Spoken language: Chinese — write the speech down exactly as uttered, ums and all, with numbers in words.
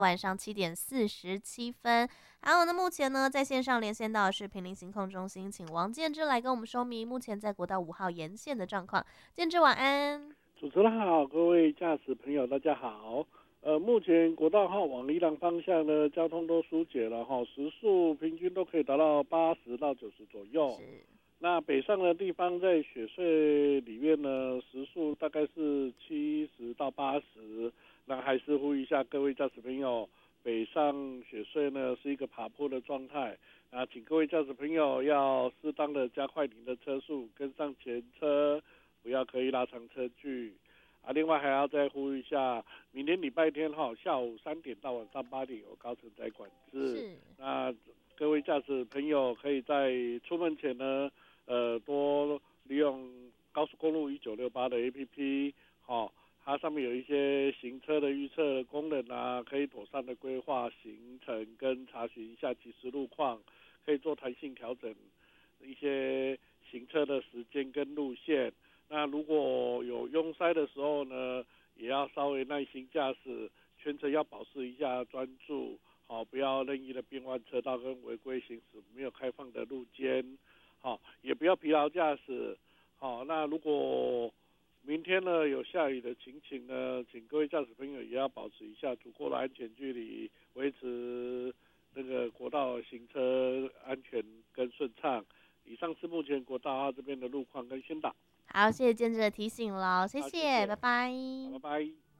晚上七点四十七分。还有呢，目前呢在线上连线到的是平林行控中心，请王建之来跟我们说明目前在国道五号沿线的状况。建之晚安。 主持人好，各位驾驶朋友大家好。呃，目前国道号往宜兰方向呢，交通都疏解了哈，时速平均都可以达到八十到九十左右。 是。 那北上的地方在雪隧里面呢，时速大概是七十到八十。那还是呼吁一下各位驾驶朋友，北上雪隧呢是一个爬坡的状态啊，请各位驾驶朋友要适当的加快您的车速，跟上前车，不要刻意拉长车距。啊，另外还要再呼吁一下，明天礼拜天哈，下午三点到晚上八点有高承载管制。 是。 那各位驾驶朋友可以在出门前呢，呃，多利用高速公路一九六八的 A P P， 好、哦，它上面有一些行车的预测功能啊，可以妥善的规划行程跟查询一下即时路况，可以做弹性调整一些行车的时间跟路线。那如果有拥塞的时候呢，也要稍微耐心驾驶，全程要保持一下专注，好，不要任意的变换车道跟违规行驶没有开放的路肩，好，也不要疲劳驾驶，好，那如果明天呢有下雨的情形呢，请各位驾驶朋友也要保持一下足够的安全距离，维持那个国道行车安全跟顺畅。以上是目前国道二这边的路况跟宣导。 好，谢谢建志的提醒喽，谢好，谢谢，拜谢， 拜。 好，拜拜。